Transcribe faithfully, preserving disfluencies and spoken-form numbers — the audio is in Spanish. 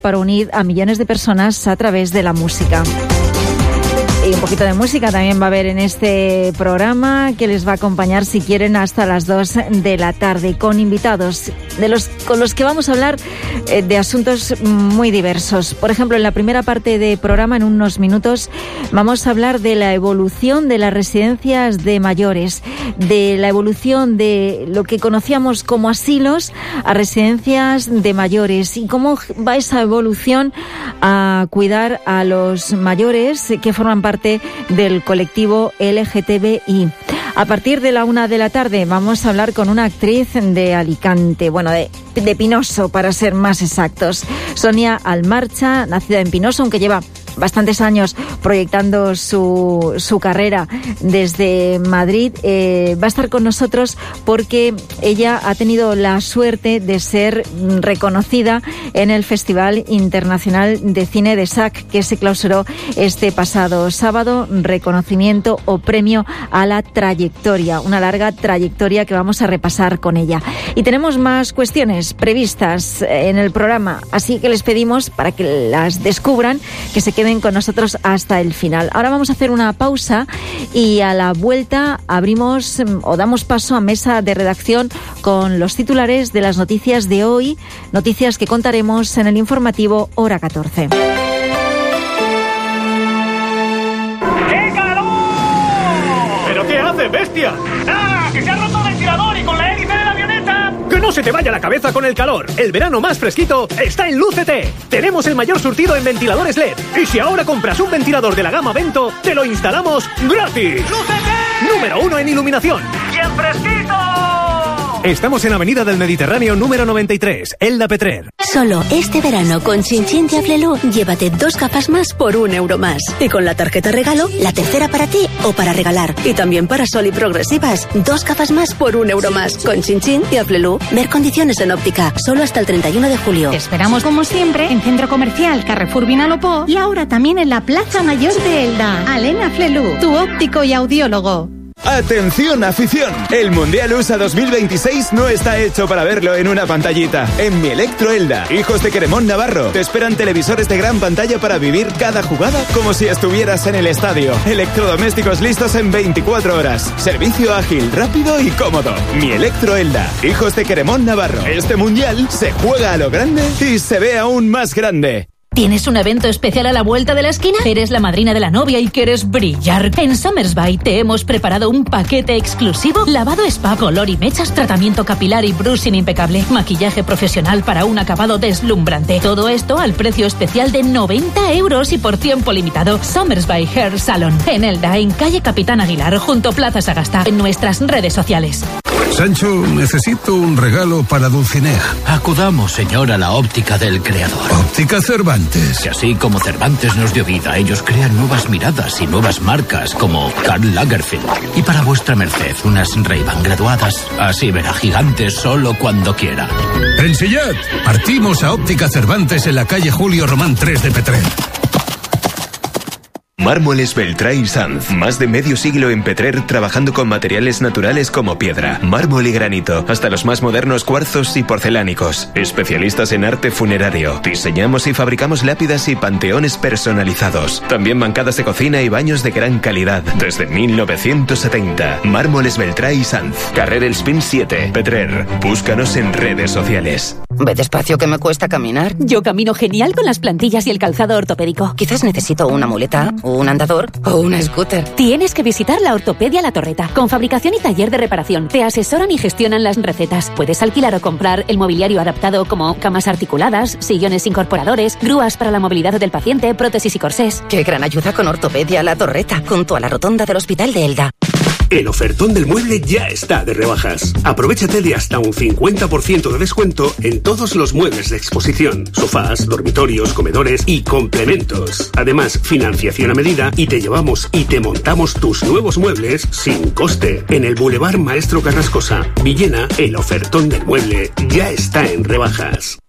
para unir a millones de personas a través de la música. Y un poquito de música también va a haber en este programa, que les va a acompañar, si quieren, hasta las dos de la tarde, con invitados de los con los que vamos a hablar eh, de asuntos muy diversos. Por ejemplo, en la primera parte del programa, en unos minutos, vamos a hablar de la evolución de las residencias de mayores, de la evolución de lo que conocíamos como asilos a residencias de mayores, y cómo va esa evolución a cuidar a los mayores que forman parte parte del colectivo L G T B I. A partir de la una de la tarde vamos a hablar con una actriz de Alicante, bueno, de, de Pinoso, para ser más exactos. Sonia Almarcha, nacida en Pinoso, aunque lleva bastantes años proyectando su, su carrera desde Madrid, eh, va a estar con nosotros porque ella ha tenido la suerte de ser reconocida en el Festival Internacional de Cine de S A C, que se clausuró este pasado sábado. Reconocimiento o premio a la trayectoria, una larga trayectoria que vamos a repasar con ella. Y tenemos más cuestiones previstas en el programa, así que les pedimos, para que las descubran, que se queden con nosotros hasta el final. Ahora vamos a hacer una pausa y a la vuelta abrimos o damos paso a mesa de redacción con los titulares de las noticias de hoy, noticias que contaremos en el informativo Hora catorce. ¡Qué calor! ¿Pero qué hace, bestia? ¡Ah! ¡Que se ha roto el ventilador y con la hélice de la avioneta! ¡Que no se te vaya la cabeza con el calor! El verano más fresquito está en Lucete. Tenemos el mayor surtido en ventiladores L E D. Y si ahora compras un ventilador de la gama Vento, te lo instalamos gratis. ¡Lucete! Número uno en iluminación. ¡Bien fresquito! Estamos en Avenida del Mediterráneo número noventa y tres, Elda Petrer. Solo este verano con Chin Chin de Aflelu, llévate dos gafas más por un euro más. Y con la tarjeta regalo, la tercera para ti o para regalar. Y también para Sol y Progresivas, dos gafas más por un euro más. Con Chin Chin de Aflelu, ver condiciones en óptica, solo hasta el treinta y uno de julio. Te esperamos como siempre en Centro Comercial Carrefour Vinalopó y ahora también en la Plaza Mayor de Elda. Alena Aflelu, tu óptico y audiólogo. ¡Atención, afición! El Mundial U S A dos mil veintiséis no está hecho para verlo en una pantallita. En Mi Electro Elda, hijos de Queremón Navarro, te esperan televisores de gran pantalla para vivir cada jugada como si estuvieras en el estadio. Electrodomésticos listos en veinticuatro horas. Servicio ágil, rápido y cómodo. Mi Electro Elda, hijos de Queremón Navarro. Este Mundial se juega a lo grande y se ve aún más grande. ¿Tienes un evento especial a la vuelta de la esquina? ¿Eres la madrina de la novia y quieres brillar? En Summersby te hemos preparado un paquete exclusivo: lavado spa, color y mechas, tratamiento capilar y brushing impecable, maquillaje profesional para un acabado deslumbrante. Todo esto al precio especial de noventa euros y por tiempo limitado. Summersby Hair Salon, en Elda, en calle Capitán Aguilar, junto Plaza Sagasta, en nuestras redes sociales. Sancho, necesito un regalo para Dulcinea. Acudamos, señor, a la óptica del creador. Óptica Cervantes. Que así como Cervantes nos dio vida, ellos crean nuevas miradas y nuevas marcas, como Karl Lagerfeld. Y para vuestra merced, unas Ray-Ban graduadas. Así verá gigantes solo cuando quiera. En Sillat, partimos a Óptica Cervantes en la calle Julio Román tres de Petrer. Mármoles Beltrá y Sanz. Más de medio siglo en Petrer trabajando con materiales naturales como piedra, mármol y granito, hasta los más modernos cuarzos y porcelánicos. Especialistas en arte funerario. Diseñamos y fabricamos lápidas y panteones personalizados. También bancadas de cocina y baños de gran calidad. Desde mil novecientos setenta. Mármoles Beltrá y Sanz. Carrer El Spin siete, Petrer. Búscanos en redes sociales. Ve despacio, que me cuesta caminar. Yo camino genial con las plantillas y el calzado ortopédico. Quizás necesito una muleta, un andador o una scooter. Tienes que visitar la Ortopedia La Torreta, con fabricación y taller de reparación. Te asesoran y gestionan las recetas. Puedes alquilar o comprar el mobiliario adaptado, como camas articuladas, sillones incorporadores, grúas para la movilidad del paciente, prótesis y corsés. ¡Qué gran ayuda con Ortopedia La Torreta, junto a la rotonda del Hospital de Elda! El ofertón del mueble ya está de rebajas. Aprovechate de hasta un cincuenta por ciento de descuento en todos los muebles de exposición: sofás, dormitorios, comedores y complementos. Además, financiación a medida y te llevamos y te montamos tus nuevos muebles sin coste. En el Boulevard Maestro Carrascosa, Villena, el ofertón del mueble ya está en rebajas.